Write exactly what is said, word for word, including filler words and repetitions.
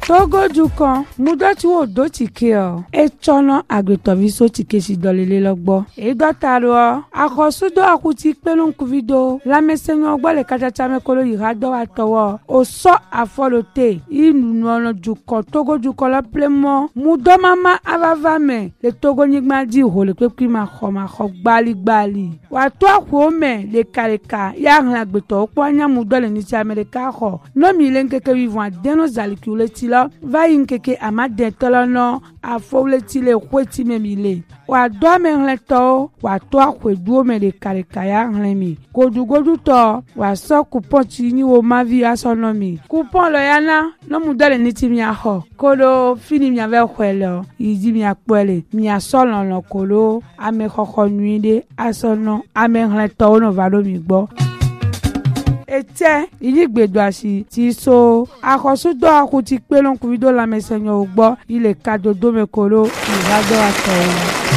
Togo du kan mudoti wo do tike o e chono agbetovi so tike si dolele logbo e dotaro akosudo akuti pelon kuvido la mesenyo gbo le kachacha me kolo irado atowo o so afolote inu no du kan Togo du kan lo plemo mudo mama avava me le Togo nigma di ho le pepi ma kho ma kho gbali gbali wa to akwo me le kareka ya ran agbeto po anya mudo le ni ti America kho no mi le nkeke vivant deno zalikule ti lo va inkeke amade tolono afole ti le kweti me mi le wa do me nleto wa to akweduo me le kareka ya ran mi godu godu to wa so coupon ti ni wo ma vi asono mi coupon lo yana no mudo le ni ti mi aho kolo fini mi ave kwelo idi mi apole mi asolon lo kolo ame koko nuide asono ame nleto no va lo mi gbo ete iligbedo asi ti so akosudo akuti pelon kuvido la mesenyo ugbo ile kadodo mekolo irado ato.